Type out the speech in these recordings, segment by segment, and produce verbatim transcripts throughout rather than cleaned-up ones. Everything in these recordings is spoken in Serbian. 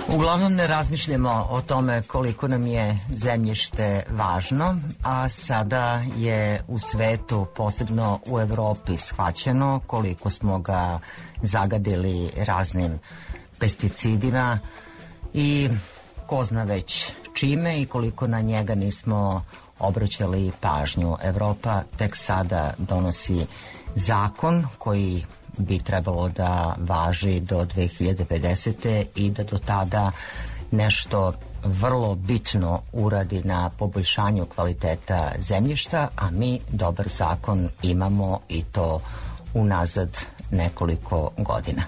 Uglavnom ne razmišljamo o tome koliko nam je zemljište važno, a sada je u svetu, posebno u Evropi, shvaćeno koliko smo ga zagadili raznim pesticidima i ko zna već čime i koliko na njega nismo obraćali pažnju. Evropa tek sada donosi zakon koji bi trebalo da važi do dve hiljade pedesete. i da do tada nešto vrlo bitno uradi na poboljšanju kvaliteta zemljišta, a mi dobar zakon imamo i to unazad nekoliko godina.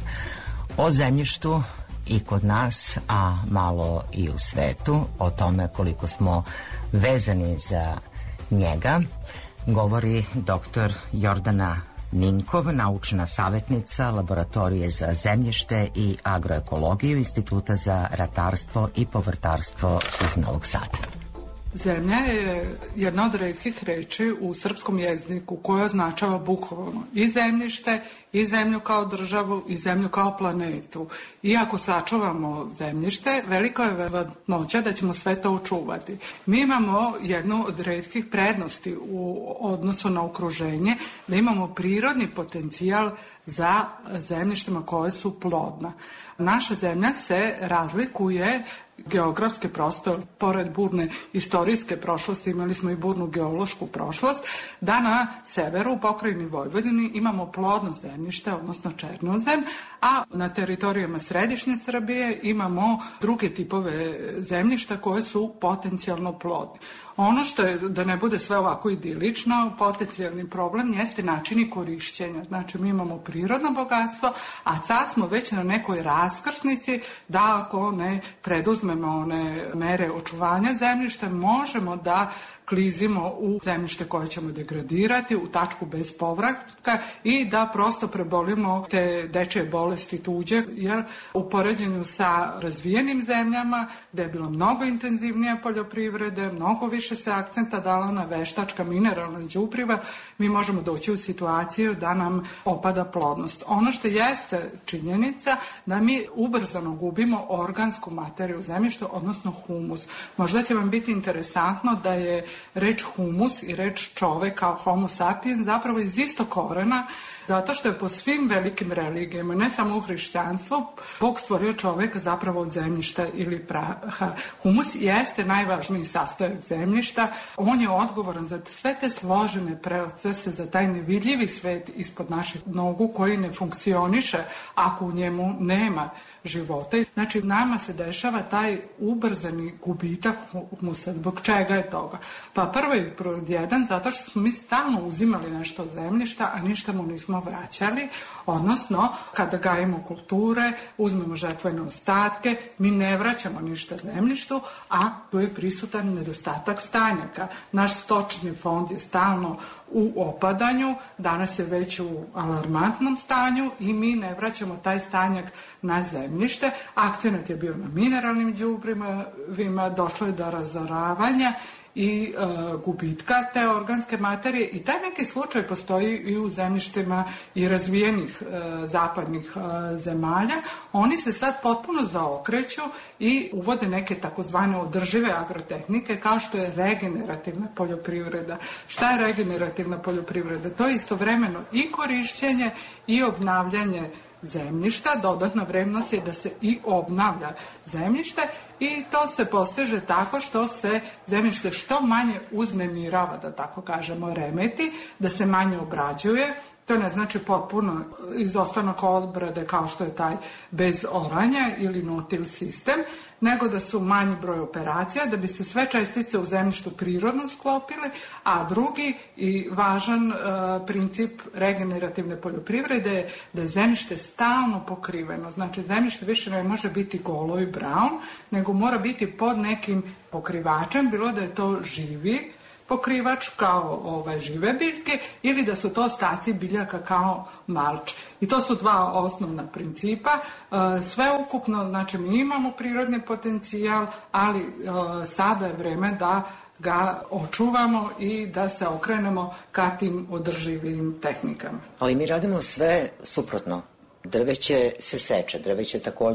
O zemljištu i kod nas, a malo i u svetu, o tome koliko smo vezani za njega, govori doktor Jordana Ninkov, naučna savjetnica Laboratorije za zemljište i agroekologiju Instituta za ratarstvo i povrtarstvo iz Novog Sada. Zemlja je jedna od retkih reči u srpskom jeziku koja označava bukvalno i zemljište, i zemlju kao državu, i zemlju kao planetu. I ako sačuvamo zemljište, veliko je verovatnoća da ćemo sve to očuvati. Mi imamo jednu od retkih prednosti u odnosu na okruženje, da imamo prirodni potencijal za zemljištima koje su plodna. Naša zemlja se razlikuje geografski prostor, pored burne istorijske prošlosti, imali smo i burnu geološku prošlost, da na severu u pokrajini Vojvodini imamo plodno zemljište, odnosno černozem, a na teritorijama središnje Srbije imamo druge tipove zemljišta koje su potencijalno plodni. Ono što je, da ne bude sve ovako idilično, potencijalni problem jeste načini korišćenja. Znači, mi imamo prirodno bogatstvo, a sad smo već na nekoj raskrsnici da ako ne preduzmemo one mere očuvanja zemljišta, možemo da klizimo u zemljište koje ćemo degradirati, u tačku bez povratka i da prosto prebolimo te dečje bolesti tuđe, jer u poređenju sa razvijenim zemljama, gde je bila mnogo intenzivnija poljoprivrede, mnogo više se akcenta dala na veštačka mineralna đubriva, mi možemo doći u situaciju da nam opada plodnost. Ono što jeste činjenica da mi ubrzano gubimo organsku materiju u zemljištu, odnosno humus. Možda će vam biti interesantno da je reč humus i reč čovek kao homo sapiens zapravo iz istog korena, zato što je po svim velikim religijama, ne samo u hrišćanstvu, Bog stvorio čoveka zapravo od zemljišta ili praha. Humus jeste najvažniji sastojak zemljišta, on je odgovoran za sve te složene procese, za taj nevidljivi svet ispod naših nogu koji ne funkcioniše ako u njemu nema života. Znači, nama se dešava taj ubrzani gubitak humusa. Zbog čega je toga? Pa prvo je prod jedan, zato što smo mi stalno uzimali nešto od zemljišta, a ništa mu nismo vraćali, odnosno, kada gajimo kulture, uzmemo žetvene ostatke, mi ne vraćamo ništa zemljištu, a tu je prisutan nedostatak stanjaka. Naš stočni fond je stalno u opadanju, danas je već u alarmantnom stanju i mi ne vraćamo taj stanjak na zemljište. Akcenat je bio na mineralnim đubrivima, došlo je do razoravanja i e, gubitka te organske materije i taj neki slučaj postoji i u zemljištima i razvijenih e, zapadnih e, zemalja. Oni se sad potpuno zaokreću i uvode neke takozvane održive agrotehnike kao što je regenerativna poljoprivreda. Šta je regenerativna poljoprivreda? To je istovremeno i korišćenje i obnavljanje zemljišta, dodatna vrednost je da se i obnavlja zemljište i to se postiže tako što se zemljište što manje uznemirava, da tako kažemo, remeti, da se manje obrađuje. To ne znači potpuno izostanak obrade kao što je taj bez oranja ili no-till sistem, nego da su manji broj operacija, da bi se sve čestice u zemljištu prirodno sklopile, a drugi i važan e, princip regenerativne poljoprivrede je da je zemljište stalno pokriveno. Znači, zemljište više ne može biti golo i brown, nego mora biti pod nekim pokrivačem, bilo da je to živi pokrivač kao ove žive biljke ili da su to ostaci biljaka kao malč. I to su dva osnovna principa. Sve ukupno, znači mi imamo prirodni potencijal, ali sada je vreme da ga očuvamo i da se okrenemo ka tim održivim tehnikama. Ali mi radimo sve suprotno. Drveće se seče, drveće takođe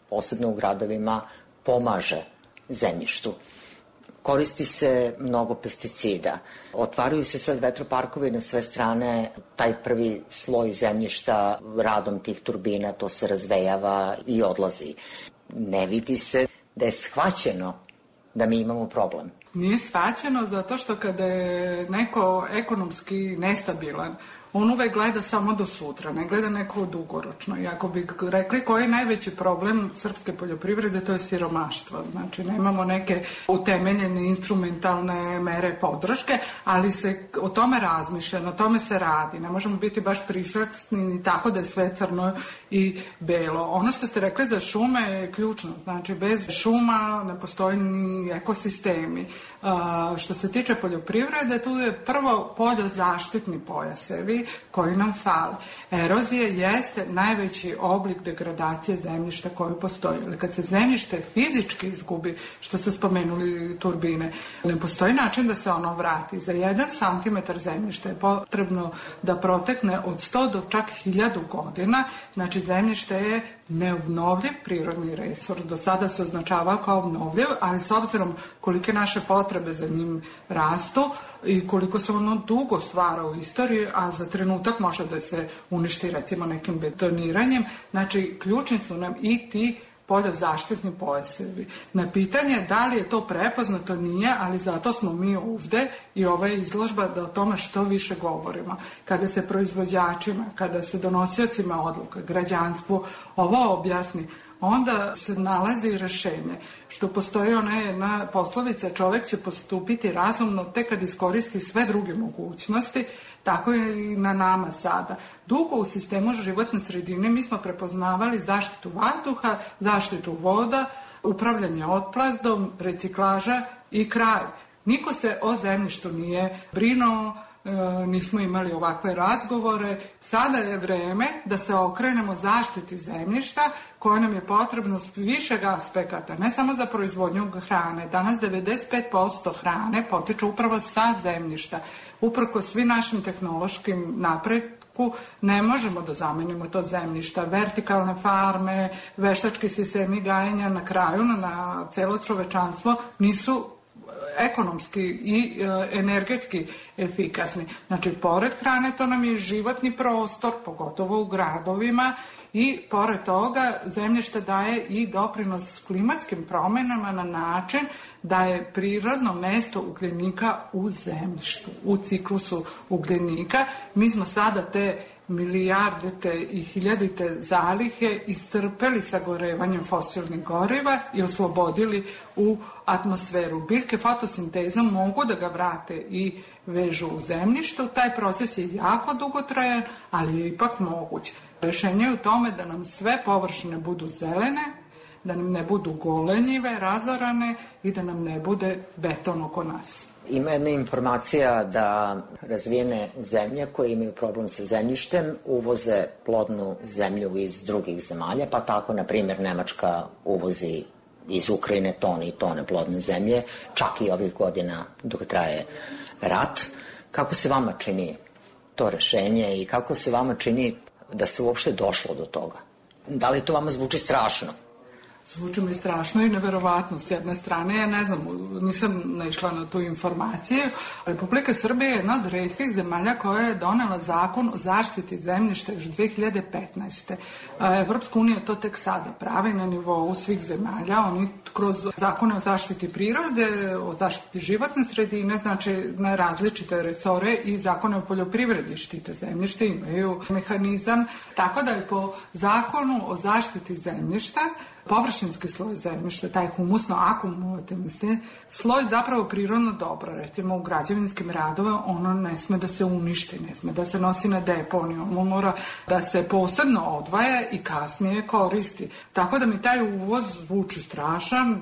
posebno u gradovima, pomaže zemljištu. Koristi se mnogo pesticida. Otvaraju se sad vetroparkovi na sve strane, taj prvi sloj zemljišta radom tih turbina, to se razvejava i odlazi. Ne vidi se da je shvaćeno da mi imamo problem. Nije shvaćeno zato što kada je neko ekonomski nestabilan, on uvek gleda samo do sutra, ne gleda neko dugoročno. I ako bi rekli koji je najveći problem srpske poljoprivrede, to je siromaštvo. Znači, nemamo neke utemeljene instrumentalne mere podrške, ali se o tome razmišlja, na tome se radi. Ne možemo biti baš prisretni ni tako da je sve crno i belo. Ono što ste rekli za šume je ključno. Znači, bez šuma ne postoji ni ekosistemi. Uh, što se tiče poljoprivrede, tu je prvo polje zaštitni pojasevi koji nam fale. Erozija jeste najveći oblik degradacije zemljišta koji postoji. Ali kad se zemljište fizički izgubi, što ste spomenuli turbine, ne postoji način da se ono vrati. Za jedan santimetar zemljišta je potrebno da protekne od sto do čak hiljadu godina. Znači, zemljište je neobnovljiv prirodni resurs. Do sada se označavao kao obnovljiv, ali s obzirom kolike naše potrebe za njim rastu i koliko se ono dugo stvara u istoriji, a za trenutak može da se uništi recimo nekim betoniranjem, znači ključni su nam i ti poljozaštitni pojasevi. Na pitanje da li je to prepoznato, nije, ali zato smo mi ovde i ova je izložba da o tome što više govorimo. Kada se proizvođačima, kada se donosiocima odluka, građanstvu ovo objasni, onda se nalazi rešenje. Što postoji ona jedna poslovica, čovek će postupiti razumno tek kad iskoristi sve druge mogućnosti, tako je i na nama sada. Dugo u sistemu životne sredine mi smo prepoznavali zaštitu vazduha, zaštitu voda, upravljanje otpadom, reciklaža i kraj. Niko se o zemljištu nije brinuo, e, nismo imali ovakve razgovore. Sada je vreme da se okrenemo zaštiti zemljišta koje nam je potrebno s višeg aspekata, ne samo za proizvodnju hrane. Danas devedeset pet posto hrane potiče upravo sa zemljišta. Uprko svi našim tehnološkim napretku ne možemo da zamenimo to zemljišta. Vertikalne farme, veštački sistemi gajenja na kraju na celo čovečanstvo nisu ekonomski i e, energetski efikasni. Znači, pored hrane, to nam je životni prostor, pogotovo u gradovima, i pored toga zemljište daje i doprinos klimatskim promenama na način da je prirodno mesto ugljenika u zemljištu, u ciklusu ugljenika. Mi smo sada te milijardite i hiljadite zalihe iscrpeli sagorevanjem fosilnih goriva i oslobodili u atmosferu. Biljke fotosintezom mogu da ga vrate i vežu u zemljištu. Taj proces je jako dugotrajan, ali je ipak moguć. Rešenje je u tome da nam sve površine budu zelene, da nam ne budu golenjive, razorane i da nam ne bude beton oko nas. Ima jedna informacija da razvijene zemlje koje imaju problem sa zemljištem uvoze plodnu zemlju iz drugih zemalja, pa tako, na primjer, Nemačka uvozi iz Ukrajine tone i tone plodne zemlje, čak i ovih godina dok traje rat. Kako se vama čini to rešenje i kako se vama čini da se uopšte došlo do toga? Da li to vama zvuči strašno? Zvuči mi strašno i neverovatno s jedne strane. Ja ne znam, nisam naišla na tu informaciju. Republika Srbije je jedna od retkih zemalja koja je donela zakon o zaštiti zemljišta još dve hiljade petnaeste. Evropska unija to tek sada pravi na nivou svih zemalja. Oni kroz zakone o zaštiti prirode, o zaštiti životne sredine, znači na različite resore i zakone o poljoprivredi štite zemljište, imaju mehanizam. Tako da je po zakonu o zaštiti zemljišta površinski sloj zemljišta, taj humusno akumulativni sloj, zapravo prirodno dobro. Recimo u građevinskim radovima ono ne sme da se uništi, ne sme da se nosi na deponiju, ono mora da se posebno odvaja i kasnije koristi. Tako da mi taj uvoz zvuči strašan,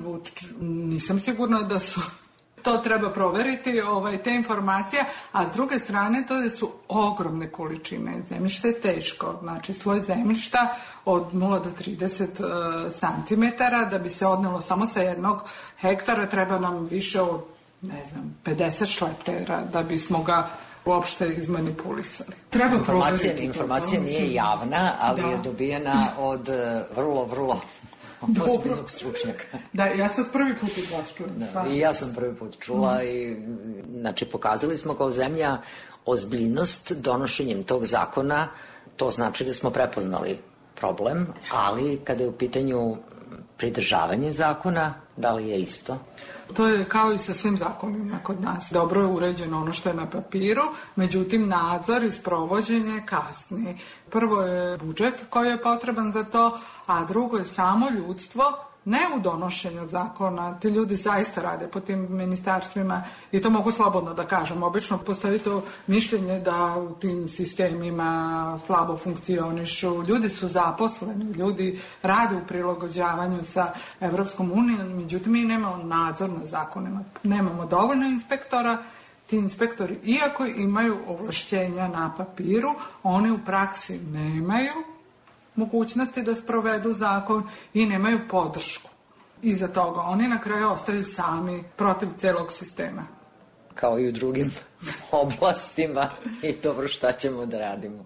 nisam sigurna da su... To treba proveriti, ovaj, te informacije, a s druge strane to su ogromne količine. Zemljište je teško, znači sloj zemljišta od nula do trideset uh, santimetara, da bi se odnelo samo sa jednog hektara, treba nam više od, ne znam, pedeset šleptera da bismo ga uopšte izmanipulisali. Treba informacija, informacija nije javna, ali da. je dobijena od vrlo, vrlo ozbiljnog stručnjaka. Da, ja sam prvi put i vas čujem. Da, i ja sam prvi put čula mm. i znači pokazali smo kao zemlja ozbiljnost donošenjem tog zakona. To znači da smo prepoznali problem, ali kada je u pitanju pridržavanje zakona, da li je isto? To je kao i sa svim zakonima kod nas. Dobro je uređeno ono što je na papiru, međutim nadzor i sprovođenje kasni. Prvo je budžet koji je potreban za to, a drugo je samo ljudstvo, ne u donošenju zakona. Ti ljudi zaista rade po tim ministarstvima i to mogu slobodno da kažem. Obično postoji to mišljenje da u tim sistemima slabo funkcionišu. Ljudi su zaposleni, ljudi rade u prilagođavanju sa Evropskom unijom, međutim mi nemamo nadzor na zakonima. Nemamo dovoljno inspektora. Ti inspektori, iako imaju ovlašćenja na papiru, oni u praksi nemaju mogućnosti da sprovedu zakon i nemaju podršku. Iza toga oni na kraju ostaju sami protiv celog sistema. Kao i u drugim oblastima i dobro šta ćemo da radimo.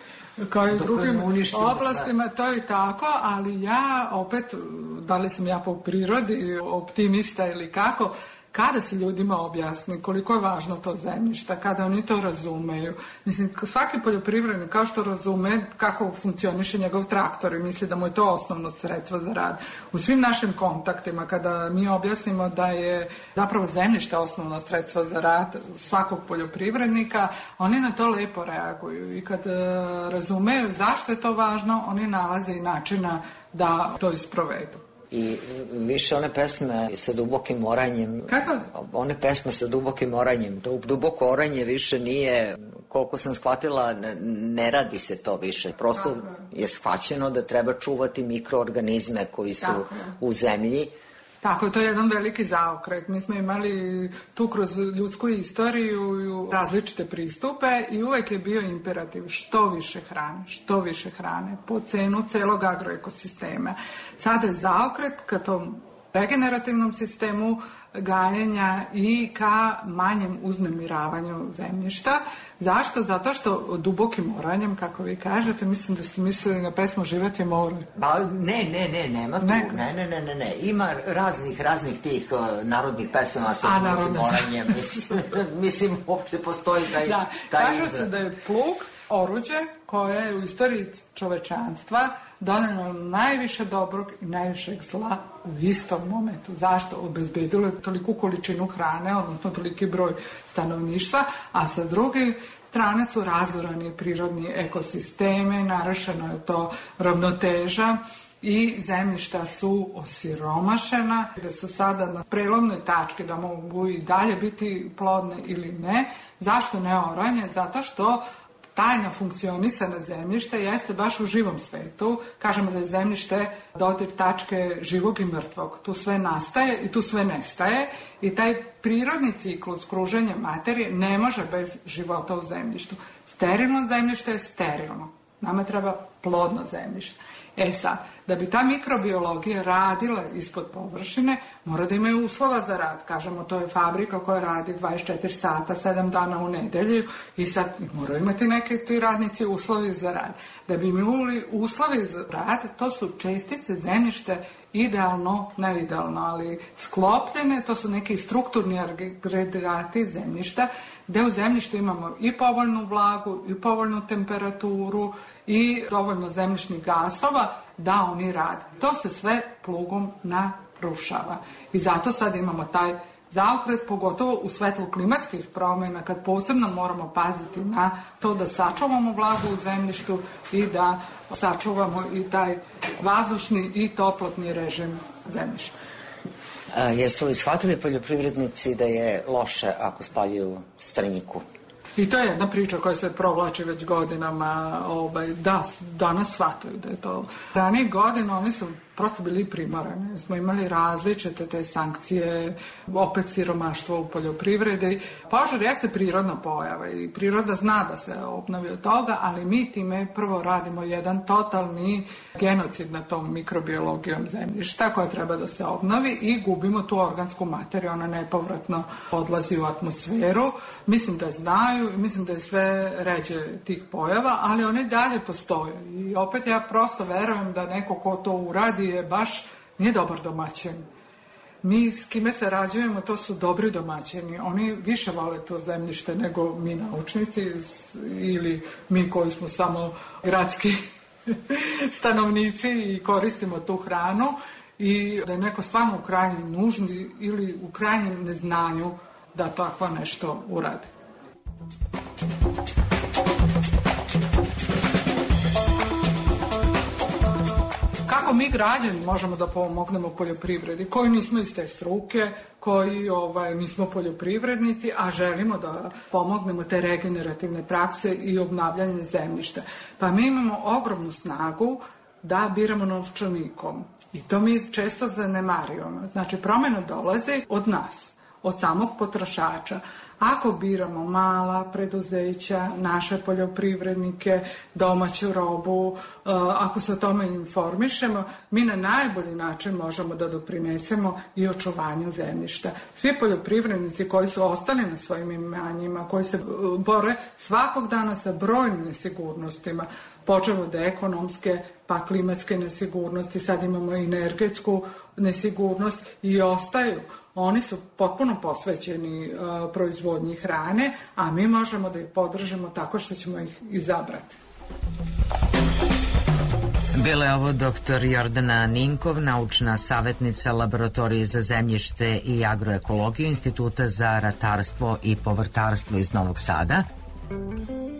Kao i u drugim oblastima, to je tako, ali ja opet, da li sam ja po prirodi optimista ili kako, kada se ljudima objasni koliko je važno to zemljište, kada oni to razumeju. Mislim, svaki poljoprivrednik kao što razume kako funkcioniše njegov traktor i misli da mu je to osnovno sredstvo za rad. U svim našim kontaktima, kada mi objasnimo da je zapravo zemljište osnovno sredstvo za rad svakog poljoprivrednika, oni na to lepo reaguju i kad razumeju zašto je to važno, oni nalaze i načina da to isprovedu. I više one pesme sa dubokim oranjem. Kako? One pesme sa dubokim oranjem. To duboko oranje više nije, koliko sam shvatila, ne radi se to više. Prosto Tako. je shvaćeno da treba čuvati mikroorganizme koji su Tako. u zemlji. Tako, to je jedan veliki zaokret. Mi smo imali tu kroz ljudsku istoriju različite pristupe i uvek je bio imperativ što više hrane, što više hrane, po cenu celog agroekosistema. Sada je zaokret ka tom regenerativnom sistemu gajenja i ka manjem uznemiravanju zemljišta. Zašto? Zato što dubokim oranjem, kako vi kažete, mislim da ste mislili na pesmu Život je more. Ba, ne, ne, ne, nema tu. Ne, ne, ne, ne, ne, ne. Ima raznih, raznih tih uh, narodnih pesama sa dubokim oranjem. Mislim, mislim, uopšte postoji taj, da, taj kažu izraz. se da je plug oruđe koje je u istoriji čovečanstva donelo najviše dobrog i najvišeg zla u istom momentu. Zašto? Obezbedilo je toliku količinu hrane, odnosno toliki broj stanovništva, a sa druge strane su razorani prirodni ekosisteme, narušeno je to ravnoteža i zemljišta su osiromašena, da su sada na prelomnoj tački da mogu i dalje biti plodne ili ne. Zašto ne oranje? Zato što tajna funkcionisana zemljišta jeste baš u živom svetu. Kažemo da je zemljište dodir tačke živog i mrtvog. Tu sve nastaje i tu sve nestaje i taj prirodni ciklus kruženja materije ne može bez života u zemljištu. Sterilno zemljište je sterilno. Nama treba plodno zemljište. E sad, da bi ta mikrobiologija radila ispod površine, mora da imaju uslova za rad. Kažemo, to je fabrika koja radi dvadeset četiri sata, sedam dana u nedelju i sad moraju imati neke ti radnici uslovi za rad. Da bi imali uslovi za rad, to su čestice zemljište idealno, ne idealno, ali sklopljene, to su neki strukturni agregati zemljišta, gde u zemljištu imamo i povoljnu vlagu, i povoljnu temperaturu, i dovoljno zemljišnih gasova da oni rade. To se sve plugom narušava. I zato sad imamo taj zaokret, pogotovo u svetlu klimatskih promjena, kad posebno moramo paziti na to da sačuvamo vlagu u zemljištu i da sačuvamo i taj vazdušni i toplotni režim zemljišta. A, jesu li shvatili poljoprivrednici da je loše ako spaljuju strnjiku? I to je jedna priča koja se provlači već godinama. Ovaj, da, danas shvataju da je to. Ranije godine oni su prosto bili primorani. Smo imali različite te sankcije, opet siromaštvo u poljoprivredi. Požar jeste prirodna pojava i priroda zna da se obnovi od toga, ali mi time prvo radimo jedan totalni genocid na tom mikrobiologijom zemljišta koja treba da se obnovi i gubimo tu organsku materiju, ona nepovratno odlazi u atmosferu. Mislim da znaju i mislim da je sve ređe tih pojava, ali one dalje postoje. I opet ja prosto verujem da neko ko to uradi je baš nije dobar domaćin. Mi s kime sarađujemo, to su dobri domaćini. Oni više vole to zemljište nego mi naučnici ili mi koji smo samo gradski stanovnici i koristimo tu hranu, i da je neko stvarno u krajnjoj nuždi ili u krajnjem neznanju da takva nešto uradi. Kako mi građani možemo da pomognemo poljoprivredi, koji nismo iz te struke, koji ovaj, nismo poljoprivrednici, a želimo da pomognemo te regenerativne prakse i obnavljanje zemljišta? Pa mi imamo ogromnu snagu da biramo novčanikom i to mi često zanemarujemo. Znači, promjena dolazi od nas, od samog potrošača. Ako biramo mala preduzeća, naše poljoprivrednike, domaću robu, ako se o tome informišemo, mi na najbolji način možemo da doprinesemo i očuvanju zemljišta. Svi poljoprivrednici koji su ostali na svojim imanjima, koji se bore svakog dana sa brojnim nesigurnostima, počev od ekonomske, pa klimatske nesigurnosti, sad imamo i energetsku nesigurnost i ostaju. Oni su potpuno posvećeni uh, proizvodnji hrane, a mi možemo da ih podržimo tako što ćemo ih izabrati. Bila je ovo doktor Jordana Ninkov, naučna savjetnica Laboratorije za zemljište i agroekologiju Instituta za ratarstvo i povrtarstvo iz Novog Sada.